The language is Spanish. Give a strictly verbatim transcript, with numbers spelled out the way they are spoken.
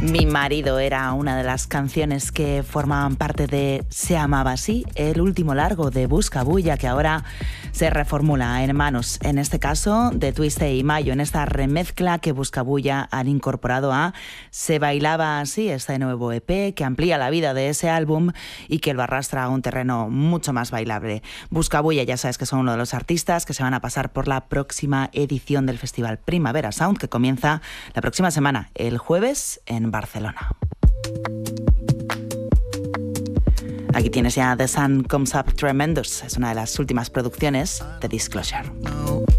Mi marido era una de las canciones que formaban parte de Se amaba así, el último largo de Buscabulla, que ahora se reformula en manos, en este caso, de Twiste y Mayo, en esta remezcla que Buscabulla han incorporado a Se bailaba así, este nuevo E P que amplía la vida de ese álbum y que lo arrastra a un terreno mucho más bailable. Buscabulla, ya sabes que son uno de los artistas que se van a pasar por la próxima edición del Festival Primavera Sound, que comienza la próxima semana, el jueves, en Barcelona. Aquí tienes ya The Sun Comes Up Tremendous, es una de las últimas producciones de Disclosure.